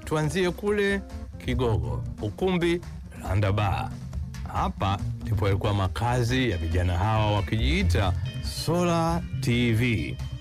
tuanzie kule Kigogo, ukumbi Randa Bar. Hapa ndipo yalikuwa makazi ya vijana hawa wakijiita Solar TV.